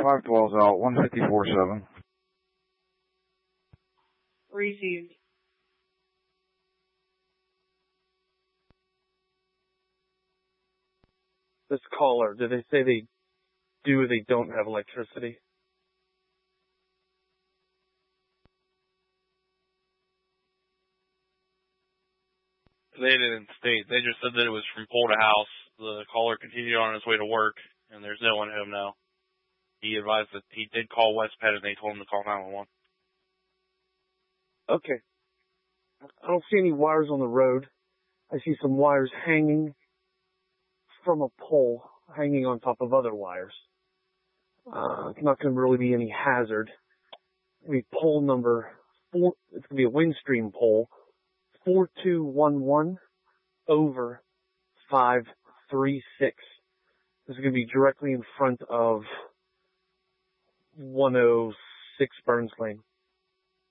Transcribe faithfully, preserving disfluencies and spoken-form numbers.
five twelve's out, one fifty-four seven. Received. This caller, did they say they do or they don't have electricity? They didn't state. They just said that it was from pole to house. The caller continued on his way to work, and there's no one home now. He advised that he did call West Pet, and they told him to call nine one one. Okay. I don't see any wires on the road. I see some wires hanging from a pole, hanging on top of other wires. Uh, it's not going to really be any hazard. It's going to be pole number four. It's going to be a Windstream pole. four two one one over five three six. This is going to be directly in front of one oh six Burns Lane.